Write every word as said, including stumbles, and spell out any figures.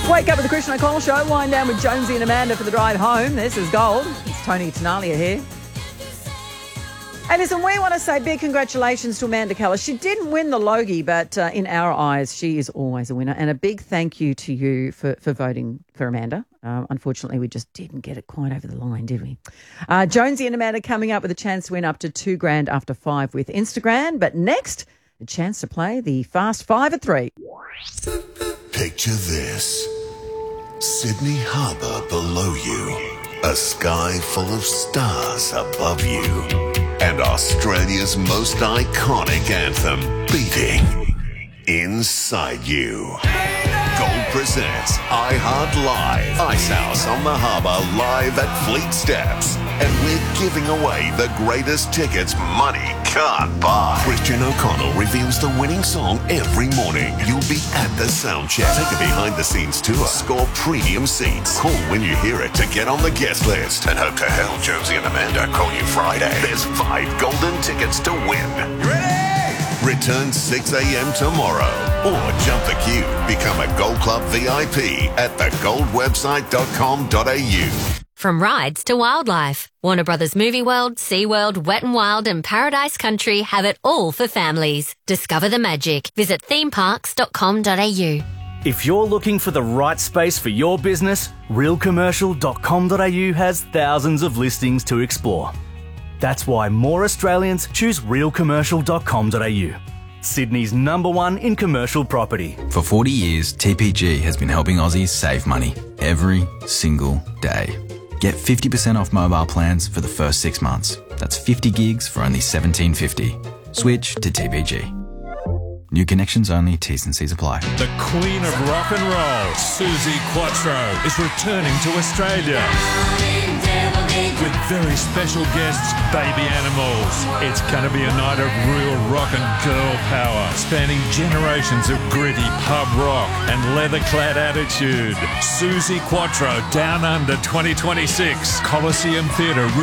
Wake up with the Christian O'Connell Show. Wind down with Jonesy and Amanda for the drive home. This is Gold. It's Tony Tenalia here. And listen, we want to say big congratulations to Amanda Keller. She didn't win the Logie, but uh, in our eyes, she is always a winner. And a big thank you to you for, for voting for Amanda. Uh, unfortunately, we just didn't get it quite over the line, did we? Uh, Jonesy and Amanda coming up with a chance to win up to two grand after five with Instagram. But next, a chance to play the Fast Five at Three. Picture this. Sydney Harbour below you. A sky full of stars above you. And Australia's most iconic anthem beating inside you. Gold presents iHeart Live. Ice House on the Harbour live at Fleet Steps. And we're giving away the greatest tickets money can't buy. Christian O'Connell reveals the winning song every morning. You'll be at the sound check. Take a behind-the-scenes tour. Score premium seats. Call when you hear it to get on the guest list. And hope to hell Jonesy and Amanda call you Friday. There's five golden tickets to win. Ready? Return six a.m. tomorrow. Or jump the queue. Become a Gold Club V I P at the gold website dot com dot a u. From rides to wildlife, Warner Brothers Movie World, SeaWorld, Wet n Wild and Paradise Country have it all for families. Discover the magic. Visit theme parks dot com dot a u. If you're looking for the right space for your business, real commercial dot com dot a u has thousands of listings to explore. That's why more Australians choose real commercial dot com dot a u. Sydney's number one in commercial property. For forty years, T P G has been helping Aussies save money every single day. Get fifty percent off mobile plans for the first six months. That's fifty gigs for only seventeen fifty. Switch to T P G. New connections only, T's and C's apply. The Queen of Rock and Roll, Suzi Quatro, is returning to Australia. With very special guests, Baby Animals. It's going to be a night of real rock and girl power, spanning generations of gritty pub rock and leather-clad attitude. Suzi Quatro, Down Under twenty twenty-six, Coliseum Theatre.